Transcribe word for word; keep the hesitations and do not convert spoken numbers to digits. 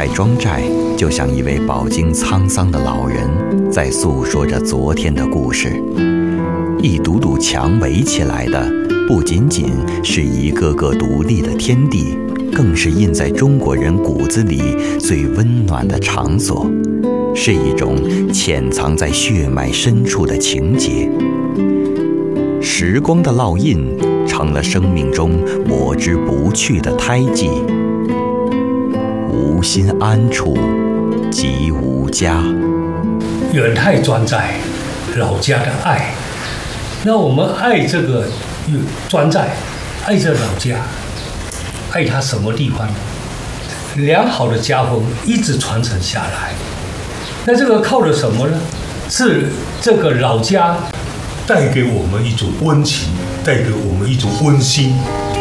太庄寨就像一位饱经沧桑的老人，在诉说着昨天的故事。一堵堵墙围起来的，不仅仅是一个个独立的天地，更是印在中国人骨子里最温暖的场所，是一种潜藏在血脉深处的情结。时光的烙印成了生命中抹之不去的胎记。无心安处，即无家。 远太庄寨，老家的爱。那我们爱这个庄寨，爱这老家，爱它什么地方？良好的家风一直传承下来。那这个靠的什么呢？是这个老家带给我们一种温情，带给我们一种温馨。